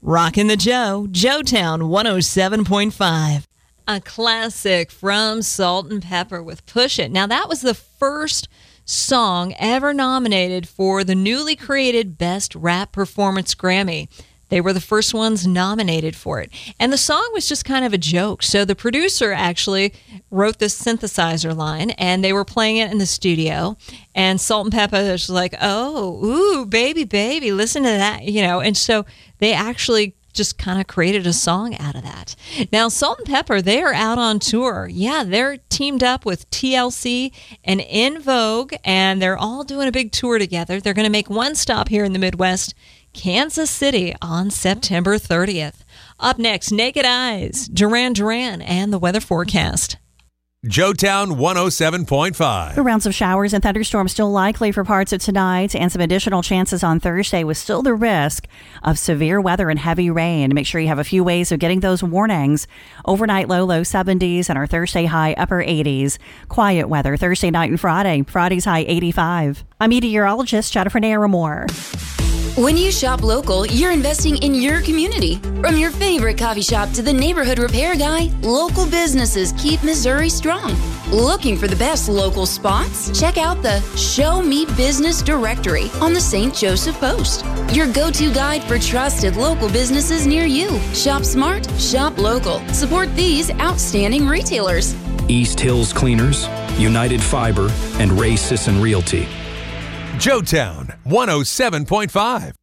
Rockin' the Joe, Joetown 107.5. A classic from Salt and Pepper with Push It. Now, that was the first song ever nominated for the newly created Best Rap Performance Grammy. They were the first ones nominated for it. And the song was just kind of a joke. So the producer actually wrote this synthesizer line, and they were playing it in the studio. And Salt and Pepper was like, oh, ooh, baby, baby, listen to that, And so they actually just kind of created a song out of that. Now, Salt and Pepper, they are out on tour. Yeah, they're teamed up with TLC and In Vogue, and they're all doing a big tour together. They're going to make one stop here in the Midwest, Kansas City, on September 30th. Up next, Naked Eyes, Duran Duran, and the weather forecast. Joetown 107.5. The rounds of showers and thunderstorms still likely for parts of tonight, and some additional chances on Thursday with still the risk of severe weather and heavy rain. Make sure you have a few ways of getting those warnings. Overnight low 70s, and our Thursday high upper 80s. Quiet weather Thursday night and Friday. Friday's high 85. I'm meteorologist Jennifer Naramore. When you shop local, you're investing in your community. From your favorite coffee shop to the neighborhood repair guy, local businesses keep Missouri strong. Looking for the best local spots? Check out the Show Me Business directory on the St. Joseph Post. Your go-to guide for trusted local businesses near you. Shop smart, shop local. Support these outstanding retailers. East Hills Cleaners, United Fiber, and Ray Sisson Realty. Joetown 107.5.